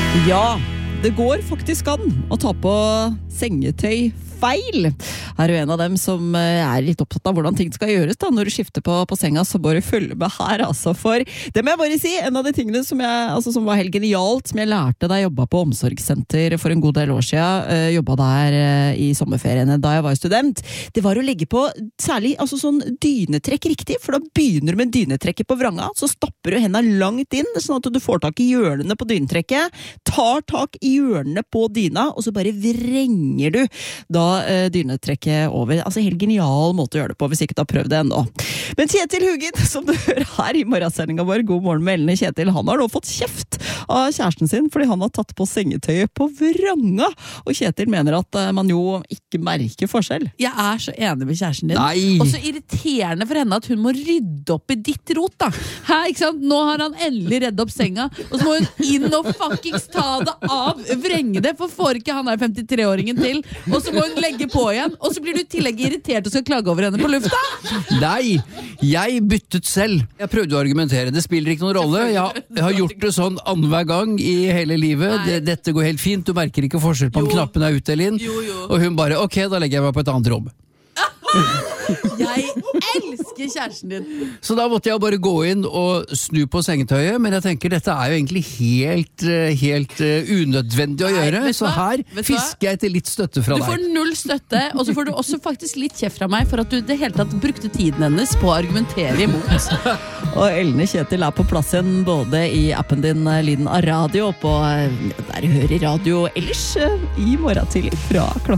Ja, det går faktisk an å ta på sengetøy feil. Er du en av dem som er litt opptatt av hvordan ting skal gjøres da, når du skifter på senga, så bare følg med her, altså. For det må jeg bare si, en av de tingene som var helt genialt, som jeg lærte da jeg jobbet på omsorgssenter for en god del år siden, jobbet der i sommerferiene da jeg var student, det var å legge på særlig sånn dynetrekk riktig, for da begynner du med dynetrekket på vranga, så stopper du hendene langt inn, sånn at du får tak i hjørnene på dynetrekket, tar tak i hjørnene på dyna, og så bare vrenger du da dynetrekket over. Altså helt genial måte å gjøre det på, hvis ikke du har prøvd det ennå. Men Kjetil Hugin, som du hører her i morgensendingen vår, God morgen med Ellen. Kjetil, han har nå fått kjeft av kjæresten sin, fordi han har tatt på sengetøyet på vranga. Og Kjetil mener at man jo ikke merker forskjell. Jeg er så enig med kjæresten din. Nei. Og så irriterende for henne at hun må rydde opp i ditt rot da. Her, ikke sant? Nå har han endelig reddet opp senga, og så må hun inn og fuckings ta det av, vrenge det, for får ikke han der 53-åringen til, og så må hun legge på igjen, og så blir du i tillegg irritert og skal klage over henne på lufta. Nei, jeg byttet selv. Jeg prøvde å argumentere, det spiller ikke noen rolle. Jeg har gjort det sånn annenhver gang i hele livet. Dette går helt fint, du merker ikke forskjell på om knappen er ut eller inn. Og hun bare, ok, da legger jeg meg på et annet rom. Jeg elsker kjæresten din. Så da måtte jeg bare gå inn og snu på sengetøyet, men jeg tenker dette er jo egentlig helt unødvendig å gjøre, så her fisker jeg til litt støtte fra deg. Du får null støtte, og så får du også faktisk litt kjeft fra meg for at du det hele tatt brukte tiden hennes på å argumentere imot. Og Ellen Kjetil er på plass igjen både i appen din Lyden av radio og på der du hører radio ellers i morgen tidlig fra klokka